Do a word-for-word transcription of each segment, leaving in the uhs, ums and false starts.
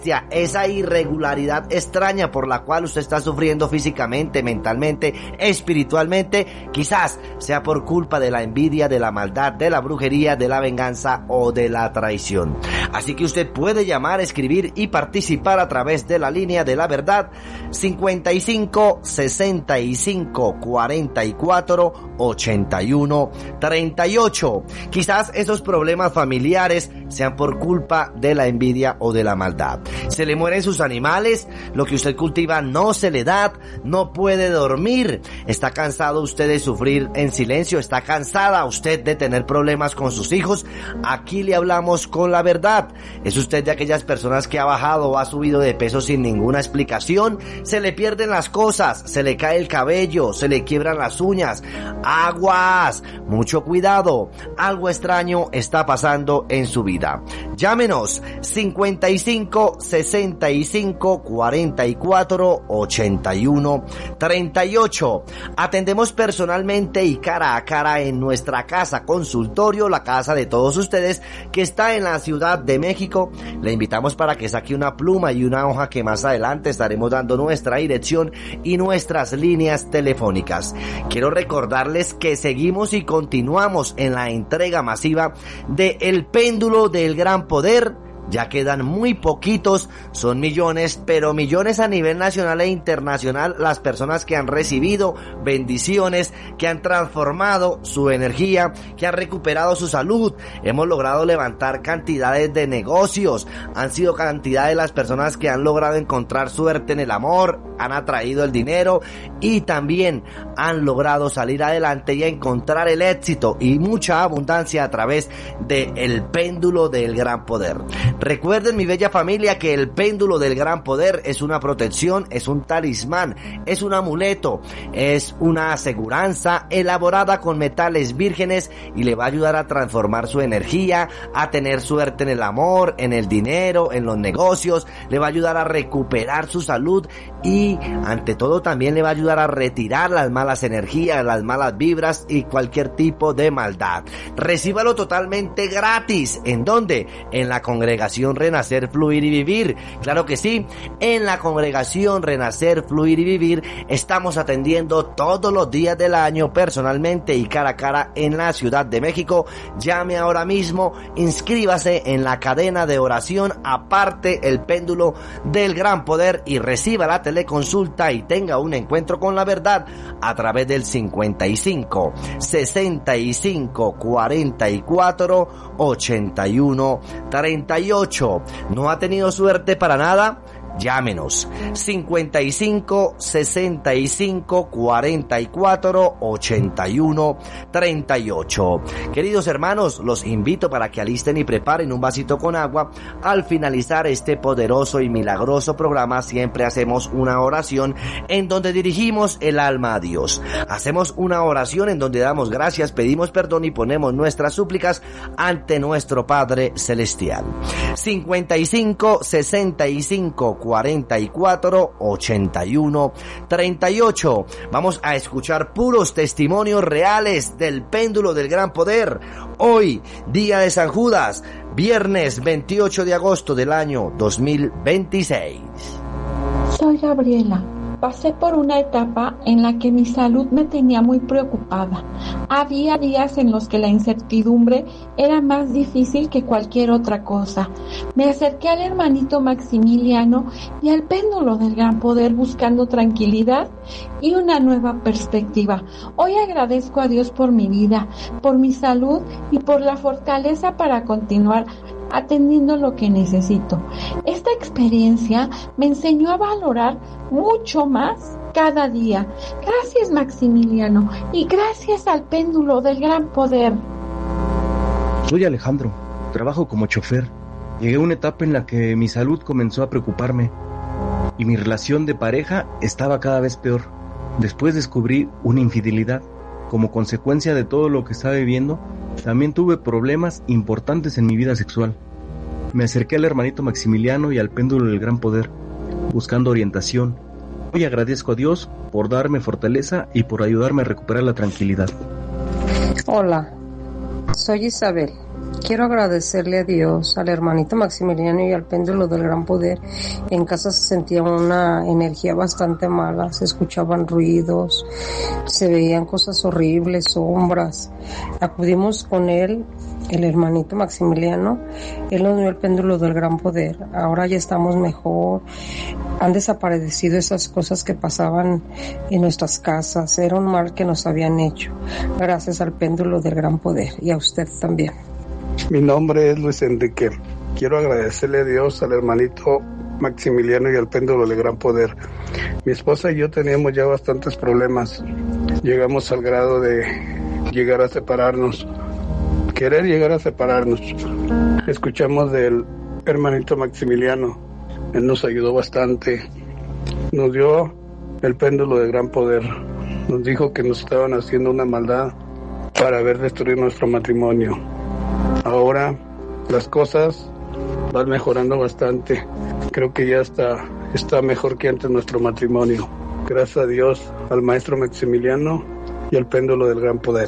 esa irregularidad extraña por la cual usted está sufriendo físicamente, mentalmente, espiritualmente, quizás sea por culpa de la envidia, de la maldad, de la brujería, de la venganza o de la traición. Así que usted puede llamar, escribir y participar a través de la línea de la verdad cincuenta y cinco, sesenta y cinco, cuarenta y cuatro, ochenta y uno, treinta y ocho. Quizás esos problemas familiares sean por culpa de la envidia o de la maldad. Se le mueren sus animales, lo que usted cultiva no se le da, no puede dormir, está cansado usted de sufrir en silencio, está cansada usted de tener problemas con sus hijos. Aquí le hablamos con la verdad. ¿Es usted de aquellas personas que ha bajado o ha subido de peso sin ninguna explicación? Se le pierden las cosas, se le cae el cabello, se le quiebran las uñas. Aguas, mucho cuidado, algo extraño está pasando en su vida. Llámenos cincuenta y cinco, sesenta y cinco, cuarenta y cuatro, ochenta y uno, treinta y ocho. Atendemos personalmente y cara a cara en nuestra casa consultorio, la casa de todos ustedes que está en la Ciudad de México. Le invitamos para que saque una pluma y una hoja que más adelante estaremos dando nuestra dirección y nuestras líneas telefónicas. Quiero recordarles que seguimos y continuamos en la entrega masiva de El Péndulo del Gran Poder. Ya quedan muy poquitos, son millones, pero millones a nivel nacional e internacional las personas que han recibido bendiciones, que han transformado su energía, que han recuperado su salud. Hemos logrado levantar cantidades de negocios, han sido cantidades las personas que han logrado encontrar suerte en el amor, han atraído el dinero y también han logrado salir adelante y encontrar el éxito y mucha abundancia a través de El Péndulo del Gran Poder. Recuerden, mi bella familia, que el péndulo del gran poder es una protección, es un talismán, es un amuleto, es una aseguranza elaborada con metales vírgenes y le va a ayudar a transformar su energía, a tener suerte en el amor, en el dinero, en los negocios, le va a ayudar a recuperar su salud y ante todo también le va a ayudar a retirar las malas energías, las malas vibras y cualquier tipo de maldad. Recíbalo totalmente gratis. ¿En dónde? En la congregación Renacer, Fluir y Vivir. Claro que sí, en la congregación Renacer, Fluir y Vivir estamos atendiendo todos los días del año personalmente y cara a cara en la Ciudad de México. Llame ahora mismo, inscríbase en la cadena de oración, aparte El Péndulo del Gran Poder y reciba la teleconsulta y tenga un encuentro con la verdad a través del cincuenta y cinco, sesenta y cinco, cuarenta y cuatro, ochenta y uno, treinta y ocho. ¿No ha tenido suerte para nada? Llámenos cincuenta y cinco, sesenta y cinco, cuarenta y cuatro, ochenta y uno, treinta y ocho. Queridos hermanos, los invito para que alisten y preparen un vasito con agua. Al finalizar este poderoso y milagroso programa siempre hacemos una oración en donde dirigimos el alma a Dios. Hacemos una oración en donde damos gracias, pedimos perdón y ponemos nuestras súplicas ante nuestro Padre Celestial. cincuenta y cinco, sesenta y cinco, cuarenta y cuatro, ochenta y uno, treinta y ocho. Vamos a escuchar puros testimonios reales del péndulo del gran poder. Hoy, día de San Judas, viernes veintiocho de agosto del año dos mil veintiséis. Soy Gabriela. Pasé por una etapa en la que mi salud me tenía muy preocupada. Había días en los que la incertidumbre era más difícil que cualquier otra cosa. Me acerqué al hermanito Maximiliano y al péndulo del gran poder buscando tranquilidad y una nueva perspectiva. Hoy agradezco a Dios por mi vida, por mi salud y por la fortaleza para continuar atendiendo lo que necesito. Esta experiencia me enseñó a valorar mucho más cada día. Gracias, Maximiliano, y gracias al péndulo del gran poder. Soy Alejandro, trabajo como chofer. Llegué a una etapa en la que mi salud comenzó a preocuparme y mi relación de pareja estaba cada vez peor. Después descubrí una infidelidad. Como consecuencia de todo lo que estaba viviendo, también tuve problemas importantes en mi vida sexual. Me acerqué al hermanito Maximiliano y al péndulo del gran poder, buscando orientación. Hoy agradezco a Dios por darme fortaleza y por ayudarme a recuperar la tranquilidad. Hola, soy Isabel. Quiero agradecerle a Dios, al hermanito Maximiliano y al péndulo del gran poder. En casa se sentía una energía bastante mala, se escuchaban ruidos, se veían cosas horribles, sombras. Acudimos con él, el hermanito Maximiliano, él nos dio el péndulo del gran poder. Ahora ya estamos mejor, han desaparecido esas cosas que pasaban en nuestras casas, era un mal que nos habían hecho, gracias al péndulo del gran poder y a usted también. Mi nombre es Luis Enrique. Quiero agradecerle a Dios, al hermanito Maximiliano y al péndulo del gran poder. Mi esposa y yo teníamos ya bastantes problemas. Llegamos al grado de llegar a separarnos, querer llegar a separarnos. Escuchamos del hermanito Maximiliano. Él nos ayudó bastante. Nos dio el péndulo de gran poder. Nos dijo que nos estaban haciendo una maldad para ver destruir nuestro matrimonio. Ahora las cosas van mejorando bastante. Creo que ya está, está mejor que antes nuestro matrimonio. Gracias a Dios, al maestro Maximiliano y al péndulo del gran poder.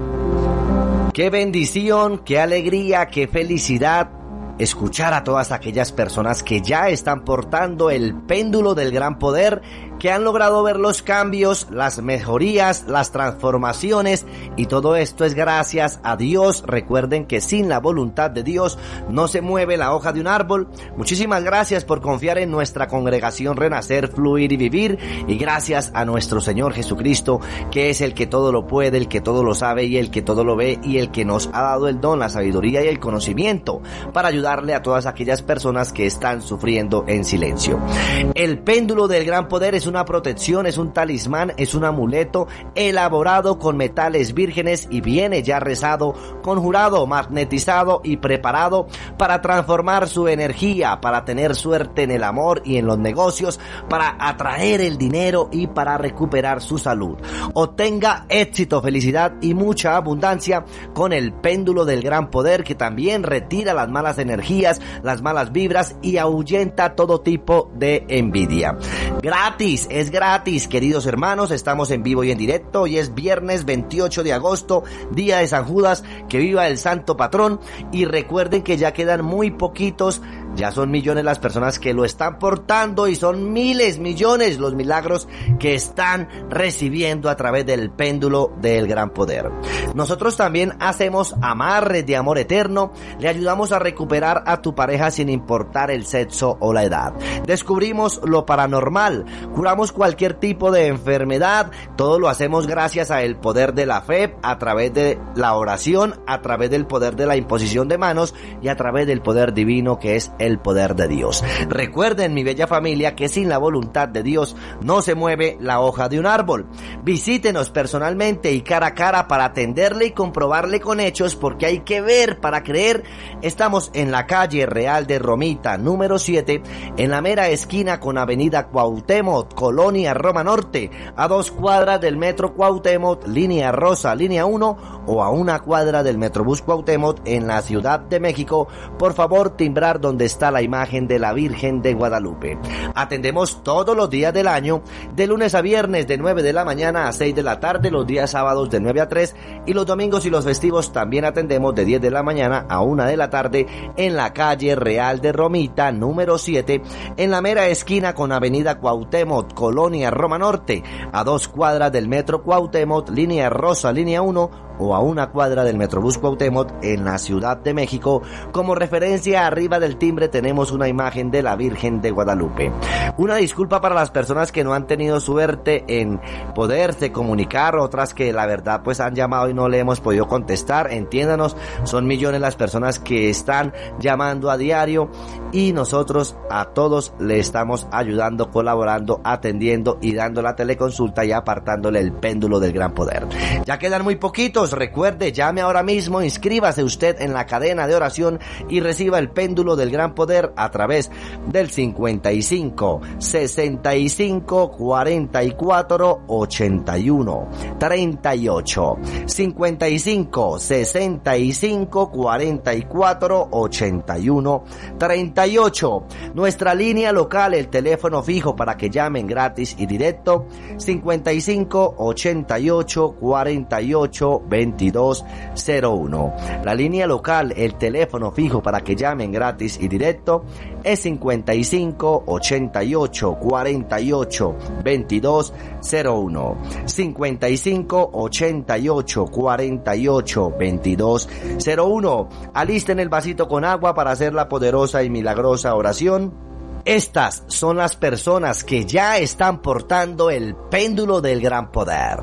Qué bendición, qué alegría, qué felicidad escuchar a todas aquellas personas que ya están portando el péndulo del gran poder, que han logrado ver los cambios, las mejorías, las transformaciones, y todo esto es gracias a Dios. Recuerden que sin la voluntad de Dios no se mueve la hoja de un árbol. Muchísimas gracias por confiar en nuestra congregación Renacer, Fluir y Vivir, y gracias a nuestro Señor Jesucristo, que es el que todo lo puede, el que todo lo sabe y el que todo lo ve, y el que nos ha dado el don, la sabiduría y el conocimiento para ayudarle a todas aquellas personas que están sufriendo en silencio. El péndulo del gran poder es una protección, es un talismán, es un amuleto elaborado con metales vírgenes y viene ya rezado, conjurado, magnetizado y preparado para transformar su energía, para tener suerte en el amor y en los negocios, para atraer el dinero y para recuperar su salud. Obtenga éxito, felicidad y mucha abundancia con el péndulo del gran poder, que también retira las malas energías, las malas vibras y ahuyenta todo tipo de envidia. Gratis, es gratis, queridos hermanos. Estamos en vivo y en directo. Hoy es viernes veintiocho de agosto, día de San Judas. Que viva el santo patrón. Y recuerden que ya quedan muy poquitos. Ya son millones las personas que lo están portando y son miles, millones los milagros que están recibiendo a través del péndulo del gran poder. Nosotros también hacemos amarres de amor eterno. Le ayudamos a recuperar a tu pareja sin importar el sexo o la edad. Descubrimos lo paranormal. Curamos cualquier tipo de enfermedad. Todo lo hacemos gracias al poder de la fe, a través de la oración, a través del poder de la imposición de manos y a través del poder divino que es el poder de Dios. Recuerden, mi bella familia, que sin la voluntad de Dios no se mueve la hoja de un árbol. Visítenos personalmente y cara a cara para atenderle y comprobarle con hechos, porque hay que ver para creer. Estamos en la calle Real de Romita, número siete, en la mera esquina con avenida Cuauhtémoc, Colonia Roma Norte, a dos cuadras del metro Cuauhtémoc, línea rosa, línea uno, o a una cuadra del Metrobús Cuauhtémoc en la Ciudad de México. Por favor, timbrar donde está la imagen de la Virgen de Guadalupe. Atendemos todos los días del año, de lunes a viernes de nueve de la mañana a seis de la tarde, los días sábados de nueve a tres, y los domingos y los festivos también atendemos de diez de la mañana a una de la tarde en la calle Real de Romita, número siete, en la mera esquina con avenida Cuauhtémoc, Colonia Roma Norte, a dos cuadras del metro Cuauhtémoc, línea rosa, línea uno, o a una cuadra del Metrobús Cuauhtémoc en la Ciudad de México. Como referencia, arriba del timbre tenemos una imagen de la Virgen de Guadalupe. Una disculpa para las personas que no han tenido suerte en poderse comunicar, otras que la verdad pues han llamado y no le hemos podido contestar. Entiéndanos, son millones las personas que están llamando a diario y nosotros a todos le estamos ayudando, colaborando, atendiendo y dando la teleconsulta y apartándole el péndulo del gran poder. Ya quedan muy poquitos. Recuerde, llame ahora mismo, inscríbase usted en la cadena de oración y reciba el péndulo del gran poder a través del cincuenta y cinco, sesenta y cinco, cuarenta y cuatro, ochenta y uno, treinta y ocho, cincuenta y cinco, sesenta y cinco, cuarenta y cuatro, ochenta y uno, treinta y ocho. Nuestra línea local, el teléfono fijo para que llamen gratis y directo, cincuenta y cinco, ochenta y ocho, cuarenta y ocho, veintidós cero uno. La línea local, el teléfono fijo para que llamen gratis y directo es cincuenta y cinco, ochenta y ocho, cuarenta y ocho, veintidós cero uno. cincuenta y cinco, ochenta y ocho, cuarenta y ocho, veintidós cero uno. Alisten el vasito con agua para hacer la poderosa y milagrosa oración. Estas son las personas que ya están portando el péndulo del gran poder.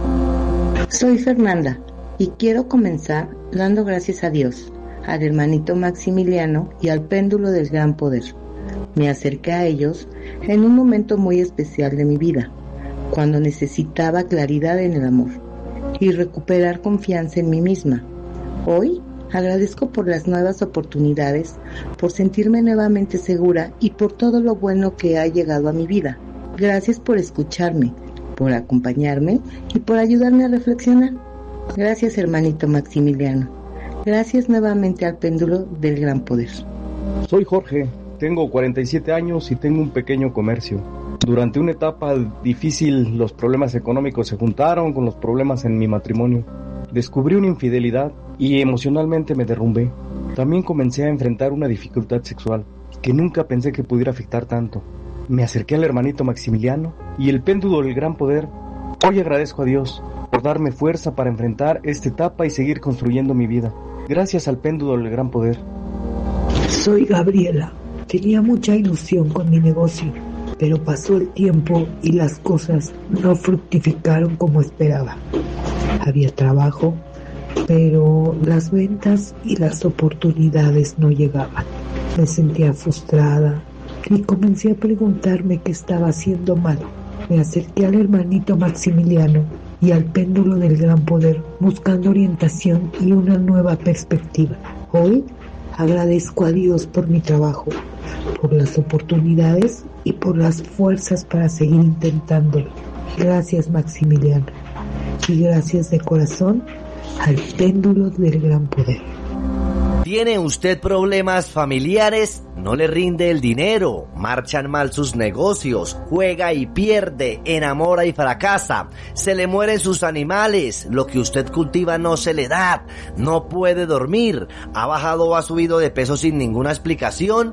Soy Fernanda y quiero comenzar dando gracias a Dios, al hermanito Maximiliano y al péndulo del gran poder. Me acerqué a ellos en un momento muy especial de mi vida, cuando necesitaba claridad en el amor y recuperar confianza en mí misma. Hoy agradezco por las nuevas oportunidades, por sentirme nuevamente segura y por todo lo bueno que ha llegado a mi vida. Gracias por escucharme, por acompañarme y por ayudarme a reflexionar. Gracias, hermanito Maximiliano. Gracias nuevamente al péndulo del gran poder. Soy Jorge, tengo cuarenta y siete años y tengo un pequeño comercio. Durante una etapa difícil, los problemas económicos se juntaron con los problemas en mi matrimonio. Descubrí una infidelidad y emocionalmente me derrumbé. También comencé a enfrentar una dificultad sexual que nunca pensé que pudiera afectar tanto. Me acerqué al hermanito Maximiliano y el péndulo del gran poder. Hoy agradezco a Dios por darme fuerza para enfrentar esta etapa y seguir construyendo mi vida. Gracias al péndulo del gran poder. Soy Gabriela. Tenía mucha ilusión con mi negocio, pero pasó el tiempo y las cosas no fructificaron como esperaba. Había trabajo, pero las ventas y las oportunidades no llegaban. Me sentía frustrada y comencé a preguntarme qué estaba haciendo mal. Me acerqué al hermanito Maximiliano y al péndulo del gran poder buscando orientación y una nueva perspectiva. Hoy agradezco a Dios por mi trabajo, por las oportunidades y por las fuerzas para seguir intentándolo. Gracias, Maximiliano, y gracias de corazón al péndulo del gran poder. ¿Tiene usted problemas familiares? No le rinde el dinero, marchan mal sus negocios, juega y pierde, enamora y fracasa, se le mueren sus animales, lo que usted cultiva no se le da, no puede dormir, ha bajado o ha subido de peso sin ninguna explicación.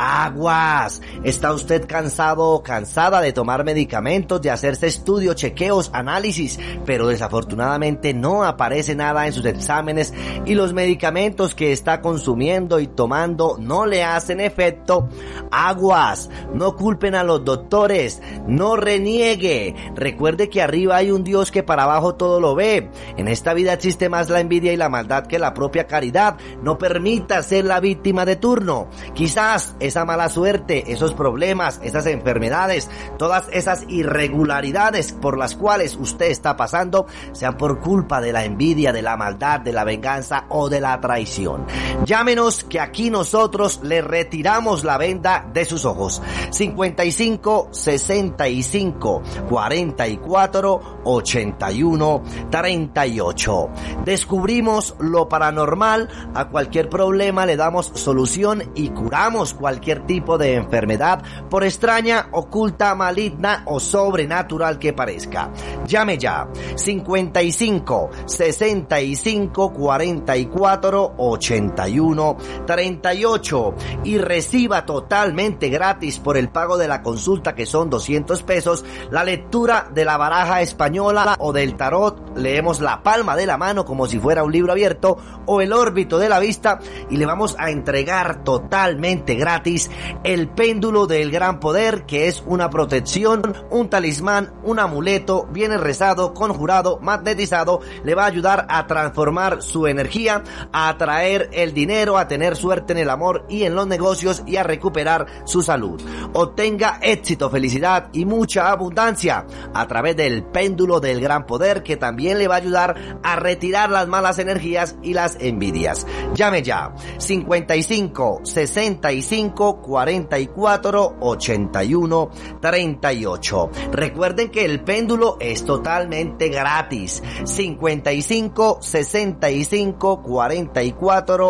¡Aguas! ¿Está usted cansado o cansada de tomar medicamentos, de hacerse estudios, chequeos, análisis, pero desafortunadamente no aparece nada en sus exámenes y los medicamentos que está consumiendo y tomando no le hacen efecto? Aguas, no culpen a los doctores, no reniegue, recuerde que arriba hay un Dios que para abajo todo lo ve. En esta vida existe más la envidia y la maldad que la propia caridad. No permita ser la víctima de turno. Quizás esa mala suerte, esos problemas, esas enfermedades, todas esas irregularidades por las cuales usted está pasando sean por culpa de la envidia, de la maldad, de la venganza o de la traición. Llámenos que aquí nosotros le retiramos la venda de sus ojos. cincuenta y cinco, sesenta y cinco, cuarenta y cuatro, ochenta y uno, treinta y ocho. Descubrimos lo paranormal, a cualquier problema le damos solución y curamos cualquier tipo de enfermedad, por extraña, oculta, maligna o sobrenatural que parezca. Llame ya, cincuenta y cinco, sesenta y cinco, cuarenta y cuatro, ochenta y uno, treinta y ocho y reciba totalmente gratis por el pago de la consulta, que son doscientos pesos, la lectura de la baraja española o del tarot. Leemos la palma de la mano como si fuera un libro abierto, o el órbito de la vista, y le vamos a entregar totalmente gratis el péndulo del gran poder, que es una protección, un talismán, un amuleto, viene rezado, conjurado, magnetizado, le va a ayudar a transformar su energía, a atraer el dinero, a tener suerte en el amor y en los negocios y a recuperar su salud. Obtenga éxito, felicidad y mucha abundancia a través del péndulo del gran poder, que también le va a ayudar a retirar las malas energías y las envidias. Llame ya, cincuenta y cinco, sesenta y cinco, cuarenta y cuatro, ochenta y uno, treinta y ocho. Recuerden que el péndulo es totalmente gratis. cincuenta y cinco, sesenta y cinco, cuarenta y cuatro,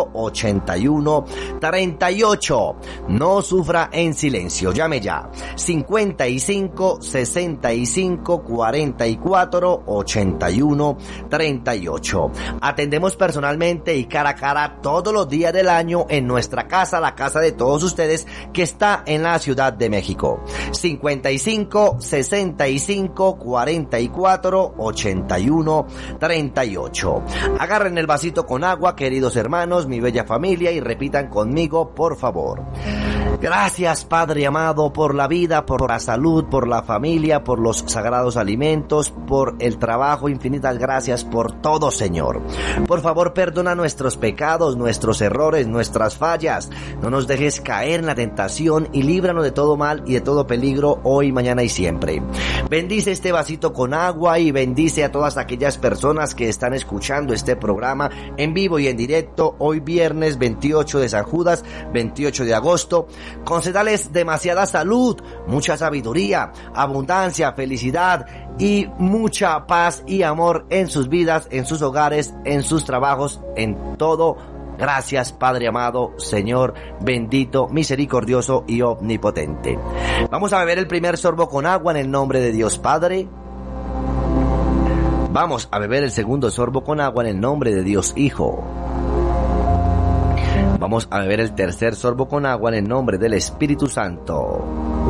ochenta y uno treinta y ocho. No sufra en silencio, llame ya. cincuenta y cinco, sesenta y cinco, cuarenta y cuatro, ochenta y uno treinta y ocho. Atendemos personalmente y cara a cara todos los días del año en nuestra casa, la casa de todos ustedes, que está en la Ciudad de México. cincuenta y cinco, sesenta y cinco, cuarenta y cuatro, ochenta y uno treinta y ocho. Agarren el vasito con agua, queridos hermanos, mi bella familia, y repitan conmigo, por favor. Gracias, Padre amado, por la vida, por la salud, por la familia, por los sagrados alimentos, por el trabajo. Infinitas gracias por todo, Señor. Por favor, perdona nuestros pecados, nuestros errores, nuestras fallas. No nos dejes caer en la tentación y líbranos de todo mal y de todo peligro hoy, mañana y siempre. Bendice este vasito con agua y bendice a todas aquellas personas que están escuchando este programa en vivo y en directo hoy viernes veintiocho de San Judas, veintiocho de agosto. Concédales demasiada salud, mucha sabiduría, abundancia, felicidad y mucha paz y amor en sus vidas, en sus hogares, en sus trabajos, en todo. Gracias, Padre amado, Señor bendito, misericordioso y omnipotente. Vamos a beber el primer sorbo con agua en el nombre de Dios Padre. Vamos a beber el segundo sorbo con agua en el nombre de Dios Hijo. Vamos a beber el tercer sorbo con agua en el nombre del Espíritu Santo.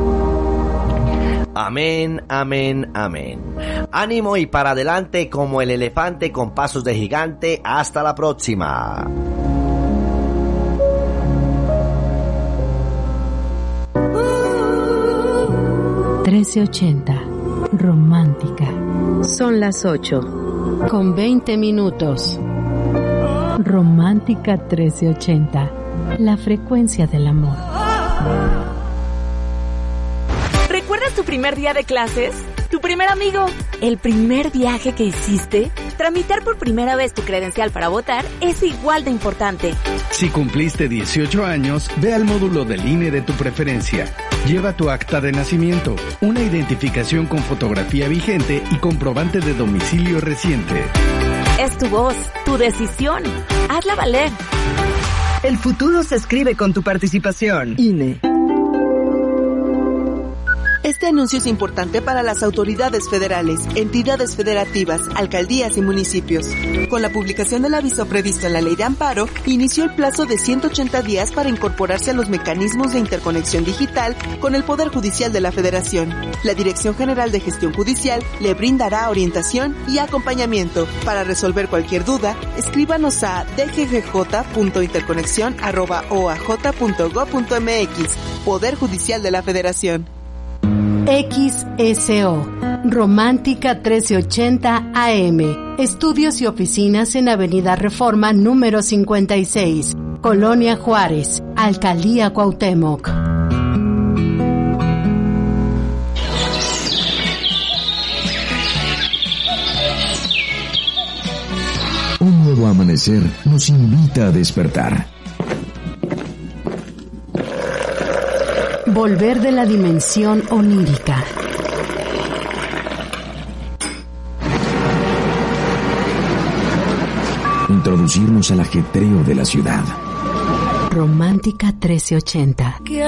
Amén, amén, amén. Ánimo y para adelante como el elefante con pasos de gigante. Hasta la próxima. trece ochenta, romántica. Son las ocho. Con veinte minutos. Romántica trece ochenta, la frecuencia del amor. ¿Recuerdas tu primer día de clases? ¿Tu primer amigo? ¿El primer viaje que hiciste? Tramitar por primera vez tu credencial para votar es igual de importante. Si cumpliste dieciocho años, ve al módulo del I N E de tu preferencia. Lleva tu acta de nacimiento, una identificación con fotografía vigente y comprobante de domicilio reciente. Es tu voz, tu decisión. Hazla valer. El futuro se escribe con tu participación. I N E. Este anuncio es importante para las autoridades federales, entidades federativas, alcaldías y municipios. Con la publicación del aviso previsto en la Ley de Amparo, inició el plazo de ciento ochenta días para incorporarse a los mecanismos de interconexión digital con el Poder Judicial de la Federación. La Dirección General de Gestión Judicial le brindará orientación y acompañamiento. Para resolver cualquier duda, escríbanos a d g g j punto interconexión arroba o a j punto gob punto m x. Poder Judicial de la Federación. X S O, Romántica trece ochenta A M, estudios y oficinas en Avenida Reforma número cincuenta y seis, Colonia Juárez, Alcaldía Cuauhtémoc. Un nuevo amanecer nos invita a despertar. Volver de la dimensión onírica. Introducirnos al ajetreo de la ciudad. Romántica trece ochenta.